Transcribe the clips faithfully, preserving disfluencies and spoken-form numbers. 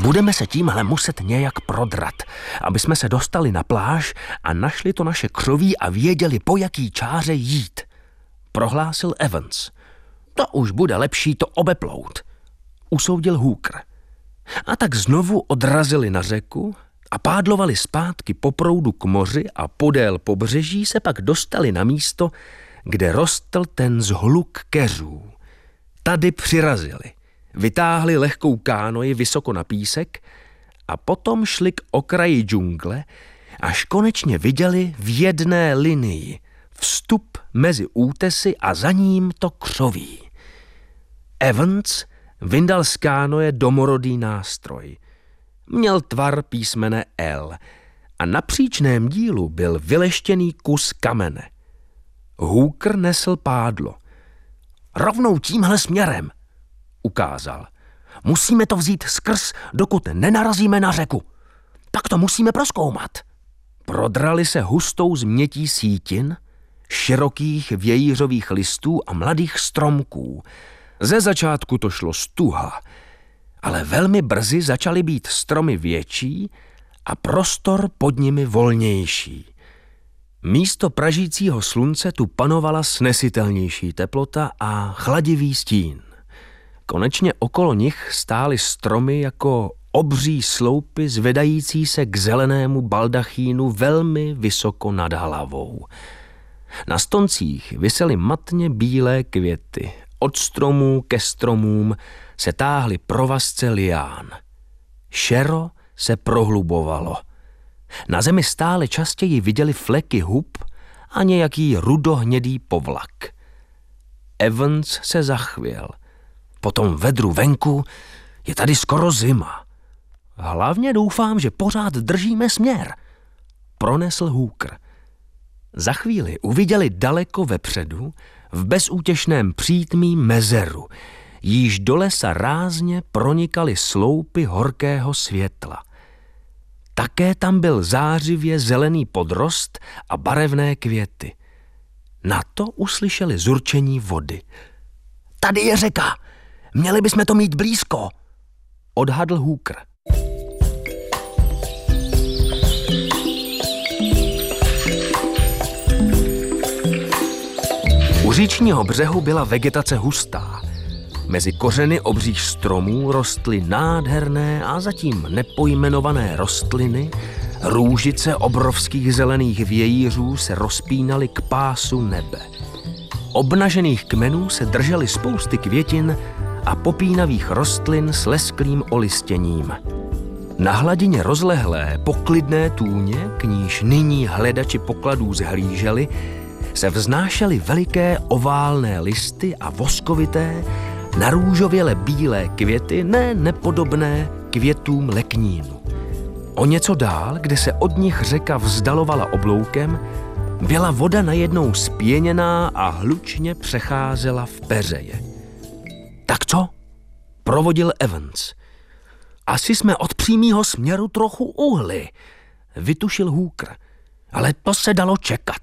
Budeme se tímhle muset nějak prodrat, aby jsme se dostali na pláž a našli to naše křoví a věděli, po jaký čáře jít, prohlásil Evans. To už bude lepší to obeplout, usoudil Hooker. A tak znovu odrazili na řeku a pádlovali zpátky po proudu k moři a podél pobřeží se pak dostali na místo, kde rostl ten zhluk keřů. Tady přirazili, vytáhli lehkou kánoji vysoko na písek a potom šli k okraji džungle, až konečně viděli v jedné linii vstup mezi útesy a za ním to křoví. Evans vyndal z kánoje domorodý nástroj. Měl tvar písmene L a na příčném dílu byl vyleštěný kus kamene. Hooker nesl pádlo. Rovnou tímhle směrem, ukázal. Musíme to vzít skrz, dokud nenarazíme na řeku. Pak to musíme prozkoumat. Prodrali se hustou změtí sítin, širokých vějířových listů a mladých stromků. Ze začátku to šlo stuha, ale velmi brzy začaly být stromy větší a prostor pod nimi volnější. Místo pražícího slunce tu panovala snesitelnější teplota a chladivý stín. Konečně okolo nich stály stromy jako obří sloupy zvedající se k zelenému baldachínu velmi vysoko nad hlavou. Na stoncích visely matně bílé květy. Od stromů ke stromům se táhly provazce lián. Šero se prohlubovalo. Na zemi stále častěji viděli fleky hub a nějaký rudohnědý povlak. Evans se zachvěl. Po tom vedru venku je tady skoro zima. Hlavně doufám, že pořád držíme směr, pronesl Hooker. Za chvíli uviděli daleko vepředu, v bezútěšném přítmí mezeru, jíž do lesa rázně pronikaly sloupy horkého světla. Také tam byl zářivě zelený podrost a barevné květy. Na to uslyšeli zurčení vody. Tady je řeka, měli bychom to mít blízko, odhadl Hooker. U říčního břehu byla vegetace hustá. Mezi kořeny obřích stromů rostly nádherné a zatím nepojmenované rostliny, růžice obrovských zelených vějířů se rozpínaly k pásu nebe. Obnažených kmenů se držely spousty květin a popínavých rostlin s lesklým olistěním. Na hladině rozlehlé, poklidné tůně, k níž nyní hledači pokladů zhlíželi, se vznášely veliké oválné listy a voskovité, narůžověle bílé květy, ne nepodobné květům leknínu. O něco dál, kde se od nich řeka vzdalovala obloukem, byla voda najednou spěněná a hlučně přecházela v peřeje. Tak co? Provodil Evans. Asi jsme od přímého směru trochu uhli, vytušil Hooker, ale to se dalo čekat.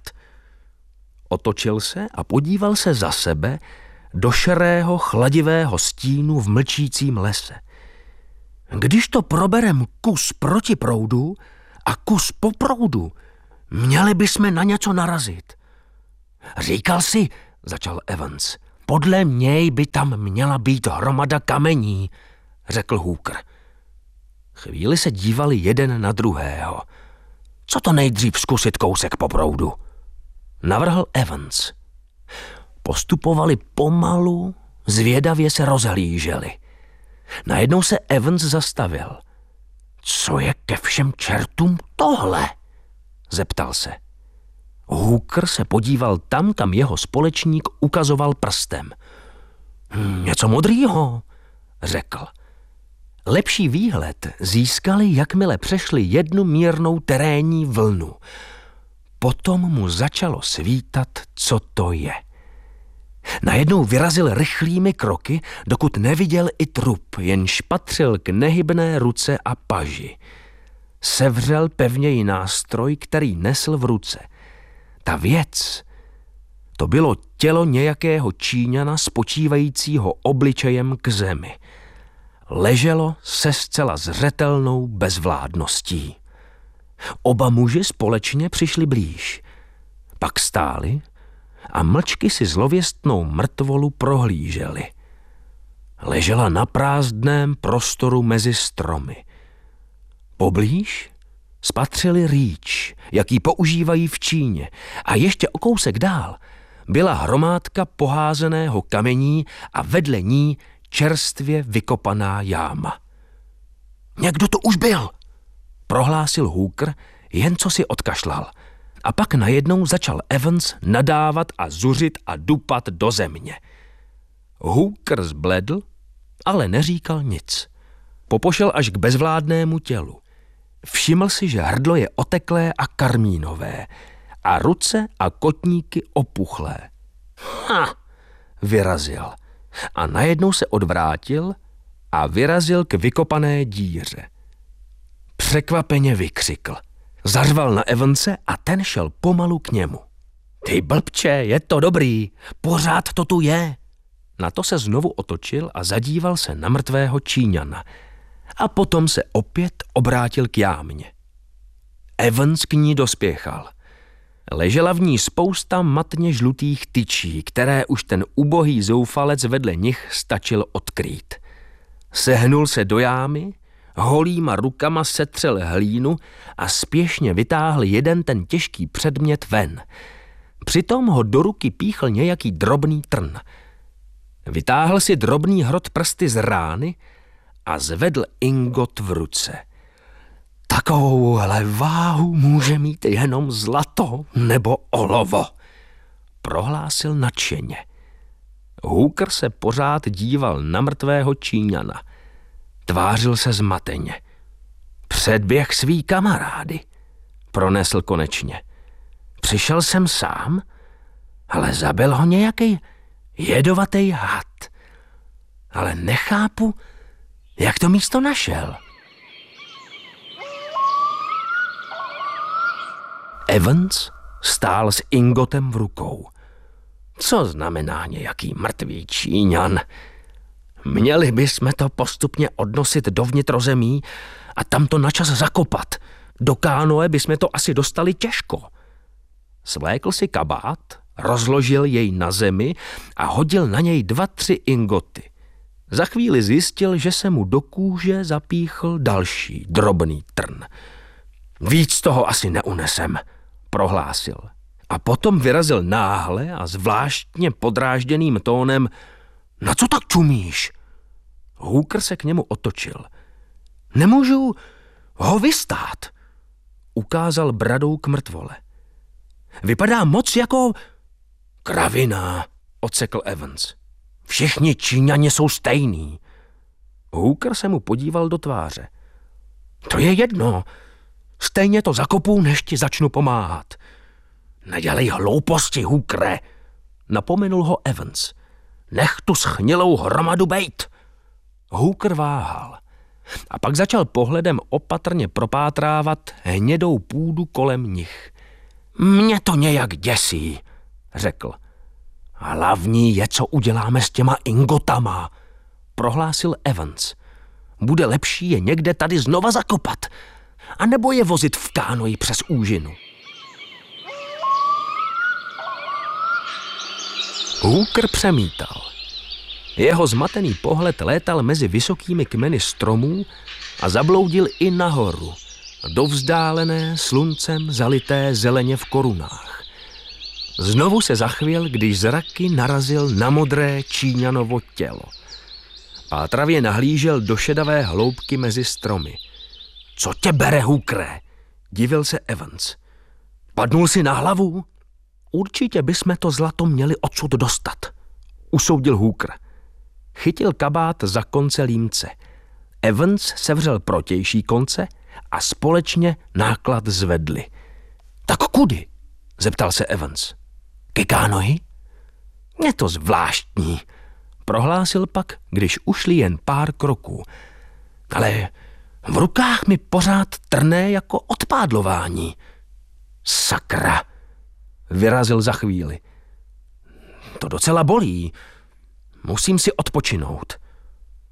Otočil se a podíval se za sebe do šerého chladivého stínu v mlčícím lese. Když to proberem kus proti proudu a kus po proudu, měli bychom na něco narazit. Říkal si, začal Evans, podle něj by tam měla být hromada kamení, řekl Hooker. Chvíli se dívali jeden na druhého. Co to nejdřív zkusit kousek po proudu? Navrhl Evans. Postupovali pomalu, zvědavě se rozhlíželi. Najednou se Evans zastavil. Co je ke všem čertům tohle? Zeptal se. Hooker se podíval tam, kam jeho společník ukazoval prstem. Hm, něco modrýho, řekl. Lepší výhled získali, jakmile přešli jednu mírnou terénní vlnu. Potom mu začalo svítat, co to je. Najednou vyrazil rychlými kroky, dokud neviděl i trup, jenž patřil k nehybné ruce a paži. Sevřel pevněji nástroj, který nesl v ruce. Ta věc, to bylo tělo nějakého Číňana spočívajícího obličejem k zemi. leželo se zcela zřetelnou bezvládností. Oba muži společně přišli blíž. Pak stáli a mlčky si zlověstnou mrtvolu prohlíželi. Ležela na prázdném prostoru mezi stromy. Poblíž spatřili rýč, jaký používají v Číně, a ještě o kousek dál byla hromádka poházeného kamení a vedle ní čerstvě vykopaná jáma. Někdo to už byl, prohlásil Hooker, jen co si odkašlal. A pak najednou začal Evans nadávat a zuřit a dupat do země. Hooker zbledl, ale neříkal nic. Popošel až k bezvládnému tělu. Všiml si, že hrdlo je oteklé a karmínové a ruce a kotníky opuchlé. Ha! Vyrazil. A najednou se odvrátil a vyrazil k vykopané díře. Překvapeně vykřikl. Zařval na Evanse a ten šel pomalu k němu. Ty blbče, je to dobrý, pořád to tu je. Na to se znovu otočil a zadíval se na mrtvého Číňana. A potom se opět obrátil k jámě. Evans k ní dospěchal. Ležela v ní spousta matně žlutých tyčí, které už ten ubohý zoufalec vedle nich stačil odkrýt. Sehnul se do jámy, holýma rukama setřel hlínu a spěšně vytáhl jeden ten těžký předmět ven. Přitom ho do ruky píchl nějaký drobný trn. Vytáhl si drobný hrot prsty z rány a zvedl ingot v ruce. Takovouhle váhu může mít jenom zlato nebo olovo, prohlásil nadšeně. Hooker se pořád díval na mrtvého Číňana. Tvářil se zmateně. Předběh svý kamarády, pronesl konečně. Přišel jsem sám, ale zabil ho nějaký jedovatý had. Ale nechápu, jak to místo našel. Evans stál s ingotem v rukou. Co znamená nějaký mrtvý Číňan? Měli bychom to postupně odnosit do vnitrozemí a tam to načas zakopat. Do kánoe bychom to asi dostali těžko. Svlékl si kabát, rozložil jej na zemi a hodil na něj dva, tři ingoty. Za chvíli zjistil, že se mu do kůže zapíchl další drobný trn. Víc toho asi neunesem, prohlásil. A potom vyrazil náhle a zvláštně podrážděným tónem: Na co tak čumíš? Hooker se k němu otočil. Nemůžu ho vystát, ukázal bradou k mrtvole. Vypadá moc jako kravina, odsekl Evans. Všichni Číňani jsou stejný. Hooker se mu podíval do tváře. To je jedno. Stejně to zakopu, než ti začnu pomáhat. Nedělej hlouposti, Hookere, napomenul ho Evans. Nech tu schnilou hromadu bejt. Hooker váhal a pak začal pohledem opatrně propátrávat hnědou půdu kolem nich. Mě to nějak děsí, řekl. Hlavní je, co uděláme s těma ingotama, prohlásil Evans. Bude lepší je někde tady znova zakopat, anebo je vozit v kánoji přes úžinu. Hooker přemítal. Jeho zmatený pohled létal mezi vysokými kmeny stromů a zabloudil i nahoru, do vzdálené sluncem zalité zeleně v korunách. Znovu se zachvěl, když zraky narazil na modré Číňanovo tělo. Pátravě nahlížel do šedavé hloubky mezi stromy. Co tě bere, Hookere? Divil se Evans. Padnul si na hlavu? Určitě bychom to zlato měli odsud dostat, usoudil Hooker. Chytil kabát za konce límce. Evans sevřel protější konce a společně náklad zvedli. Tak kudy? Zeptal se Evans. Ke kánoji? Je to zvláštní, prohlásil pak, když ušli jen pár kroků. Ale v rukách mi pořád trné jako odpádlování. Sakra, vyrazil za chvíli. To docela bolí. Musím si odpočinout.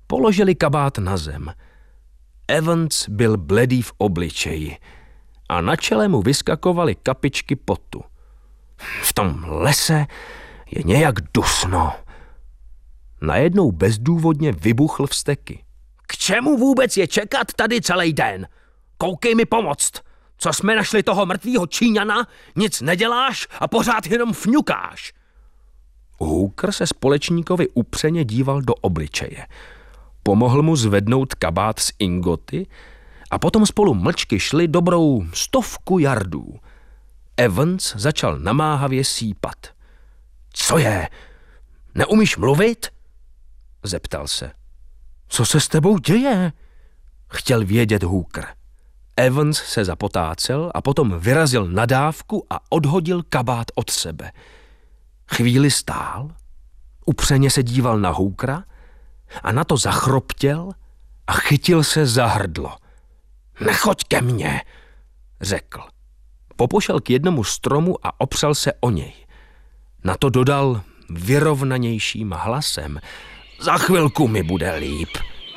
Položili kabát na zem. Evans byl bledý v obličeji a na čele mu vyskakovaly kapičky potu. V tom lese je nějak dusno. Najednou bezdůvodně vybuchl vzteky. K čemu vůbec je čekat tady celý den? Koukej mi pomoct. Co jsme našli toho mrtvýho Číňana, nic neděláš a pořád jenom fňukáš. Hooker se společníkovi upřeně díval do obličeje. Pomohl mu zvednout kabát z ingoty a potom spolu mlčky šli dobrou stovku jardů. Evans začal namáhavě sípat. Co je? Neumíš mluvit? Zeptal se. Co se s tebou děje? Chtěl vědět Hooker. Evans se zapotácel a potom vyrazil nadávku a odhodil kabát od sebe. Chvíli stál, upřeně se díval na Hookera a na to zachroptěl a chytil se za hrdlo. Nechoď ke mně, řekl. Popošel k jednomu stromu a opřel se o něj. Na to dodal vyrovnanějším hlasem. Za chvilku mi bude líp.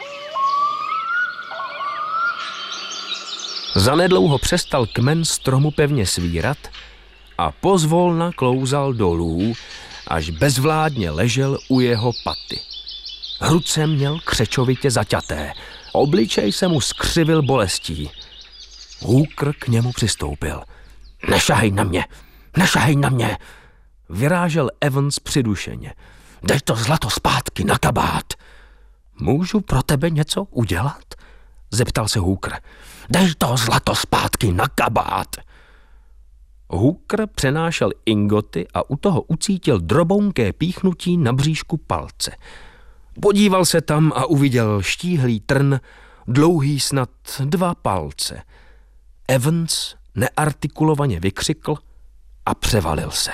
Zanedlouho přestal kmen stromu pevně svírat a pozvolna klouzal dolů, až bezvládně ležel u jeho paty. Ruce měl křečovitě zaťaté, obličej se mu skřivil bolestí. Hooker k němu přistoupil. Nešahej na mě, nešahej na mě, vyrážel Evans přidušeně. Dej to zlato zpátky na kabát. Můžu pro tebe něco udělat? Zeptal se Hooker. Dej to zlato zpátky na kabát. Hooker přenášel ingoty a u toho ucítil drobounké píchnutí na bříšku palce. Podíval se tam a uviděl štíhlý trn, dlouhý snad dva palce. Evans neartikulovaně vykřikl a převalil se.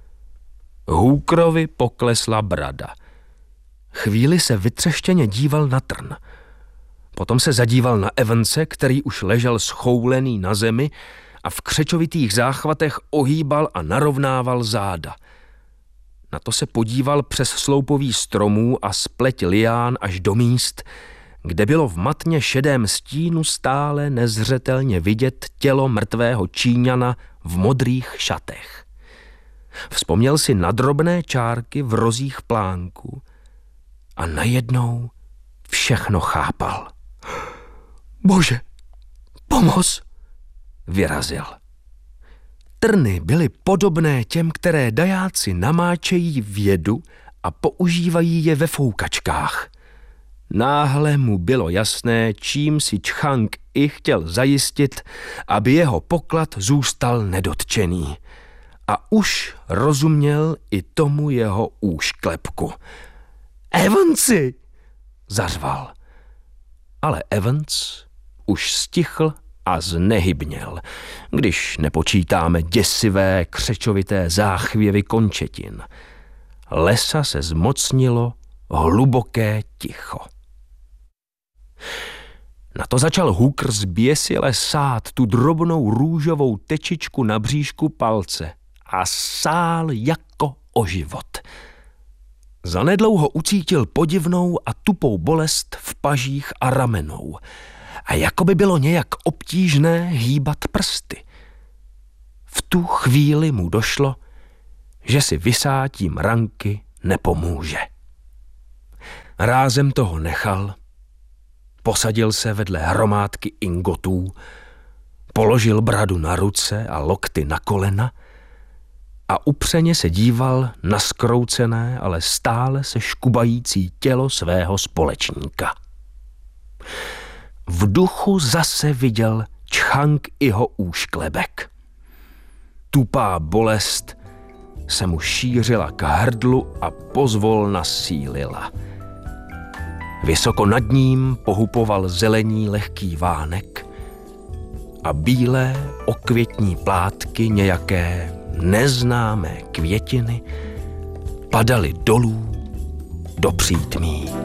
Hookerovi poklesla brada. Chvíli se vytřeštěně díval na trn. Potom se zadíval na Evanse, který už ležel schoulený na zemi a v křečovitých záchvatech ohýbal a narovnával záda. Na to se podíval přes sloupový stromů a spleť lián až do míst, kde bylo v matně šedém stínu stále nezřetelně vidět tělo mrtvého Číňana v modrých šatech. Vzpomněl si na drobné čárky v rozích plánku a najednou všechno chápal. Bože, pomoz, vyrazil. Trny byly podobné těm, které dajáci namáčejí v jedu a používají je ve foukačkách. Náhle mu bylo jasné, čím si Čchang i chtěl zajistit, aby jeho poklad zůstal nedotčený. A už rozuměl i tomu jeho úšklepku. Evansi, zařval. Ale Evans už stichl a znehybněl, když nepočítáme děsivé křečovité záchvěvy končetin. Lesa se zmocnilo hluboké ticho. Na to začal Hooker zběsile sát tu drobnou růžovou tečičku na bříšku palce a sál jako o život. Zanedlouho ucítil podivnou a tupou bolest v pažích a ramenou a jako by bylo nějak obtížné hýbat prsty. V tu chvíli mu došlo, že si vysátím ranky nepomůže. Rázem toho nechal, posadil se vedle hromádky ingotů, položil bradu na ruce a lokty na kolena a upřeně se díval na zkroucené, ale stále se škubající tělo svého společníka. V duchu zase viděl Čchang iho úšklebek. Tupá bolest se mu šířila k hrdlu a pozvolna sílila. Vysoko nad ním pohupoval zelení lehký vánek a bílé okvětní plátky nějaké neznámé květiny padaly dolů do přítmí.